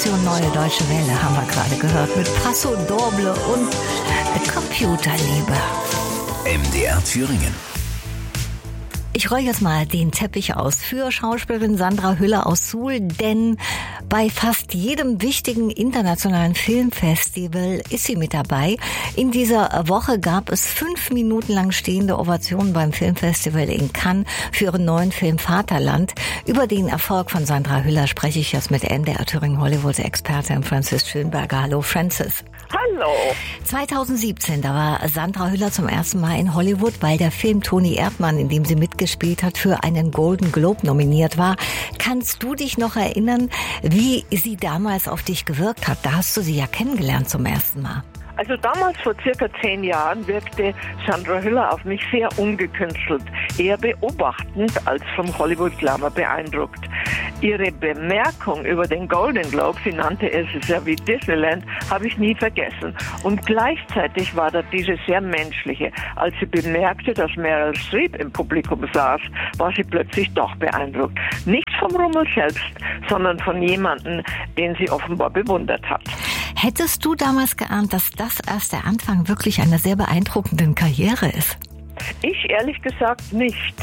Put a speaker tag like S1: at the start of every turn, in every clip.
S1: Station Neue Deutsche Welle haben wir gerade gehört mit Paso Doble und Computerliebe.
S2: MDR Thüringen.
S1: Ich roll jetzt mal den Teppich aus für Schauspielerin Sandra Hüller aus Suhl, denn bei fast jedem wichtigen internationalen Filmfestival ist sie mit dabei. In dieser Woche gab es 5 Minuten lang stehende Ovationen beim Filmfestival in Cannes für ihren neuen Film Vaterland. Über den Erfolg von Sandra Hüller spreche ich jetzt mit MDR Thüringen Hollywood-Expertin Francis Schönberger. Hallo Francis.
S3: Hallo.
S1: 2017, da war Sandra Hüller zum ersten Mal in Hollywood, weil der Film Toni Erdmann, in dem sie mitgespielt hat, für einen Golden Globe nominiert war. Kannst du dich noch erinnern, wie sie damals auf dich gewirkt hat? Da hast du sie ja kennengelernt zum ersten Mal.
S3: Also damals, vor circa 10 Jahren, wirkte Sandra Hüller auf mich sehr ungekünstelt, eher beobachtend als vom Hollywood-Glamour beeindruckt. Ihre Bemerkung über den Golden Globe, sie nannte es ja wie Disneyland, habe ich nie vergessen. Und gleichzeitig war da diese sehr menschliche. Als sie bemerkte, dass Meryl Streep im Publikum saß, war sie plötzlich doch beeindruckt. Nicht vom Rummel selbst, sondern von jemandem, den sie offenbar bewundert hat.
S1: Hättest du damals geahnt, dass das erst der Anfang wirklich einer sehr beeindruckenden Karriere ist?
S3: Ich ehrlich gesagt nicht.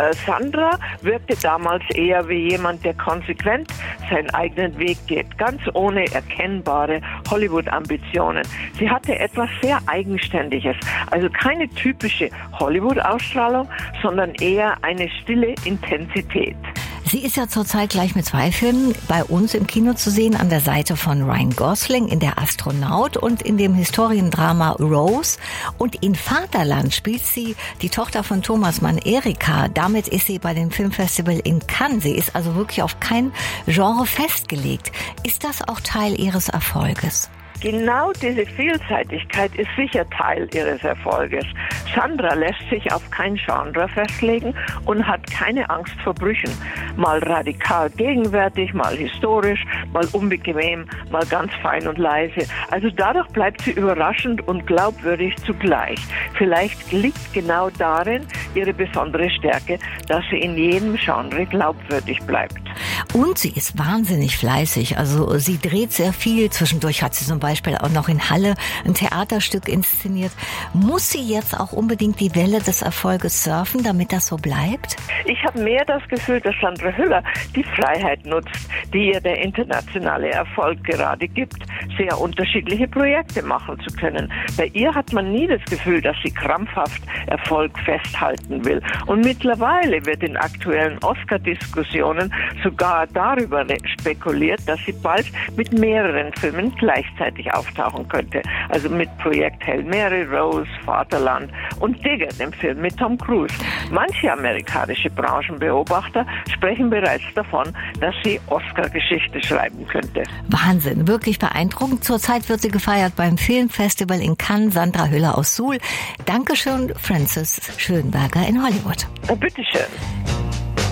S3: Sandra wirkte damals eher wie jemand, der konsequent seinen eigenen Weg geht, ganz ohne erkennbare Hollywood-Ambitionen. Sie hatte etwas sehr Eigenständiges, also keine typische Hollywood-Ausstrahlung, sondern eher eine stille Intensität.
S1: Sie ist ja zurzeit gleich mit 2 Filmen bei uns im Kino zu sehen, an der Seite von Ryan Gosling in Der Astronaut und in dem Historiendrama Rose. Und in Vaterland spielt sie die Tochter von Thomas Mann, Erika. Damit ist sie bei dem Filmfestival in Cannes. Sie ist also wirklich auf kein Genre festgelegt. Ist das auch Teil ihres Erfolges?
S3: Genau diese Vielseitigkeit ist sicher Teil ihres Erfolges. Sandra lässt sich auf kein Genre festlegen und hat keine Angst vor Brüchen. Mal radikal gegenwärtig, mal historisch, mal unbequem, mal ganz fein und leise. Also dadurch bleibt sie überraschend und glaubwürdig zugleich. Vielleicht liegt genau darin ihre besondere Stärke, dass sie in jedem Genre glaubwürdig bleibt.
S1: Und sie ist wahnsinnig fleißig. Also sie dreht sehr viel. Zwischendurch hat sie zum Beispiel auch noch in Halle ein Theaterstück inszeniert. Muss sie jetzt auch unbedingt die Welle des Erfolges surfen, damit das so bleibt?
S3: Ich habe mehr das Gefühl, dass Sandra Hüller die Freiheit nutzt, die ihr der internationale Erfolg gerade gibt, sehr unterschiedliche Projekte machen zu können. Bei ihr hat man nie das Gefühl, dass sie krampfhaft Erfolg festhalten will. Und mittlerweile wird in aktuellen Oscar-Diskussionen sogar darüber spekuliert, dass sie bald mit mehreren Filmen gleichzeitig auftauchen könnte. Also mit Projekt Hail Mary, Rose, Vaterland und Digger, dem Film mit Tom Cruise. Manche amerikanische Branchenbeobachter sprechen bereits davon, dass sie Oscar-Geschichte schreiben könnte.
S1: Wahnsinn, wirklich beeindruckend. Zurzeit wird sie gefeiert beim Filmfestival in Cannes. Sandra Hüller aus Suhl. Dankeschön, Francis Schönberger in Hollywood.
S3: Oh, bitteschön.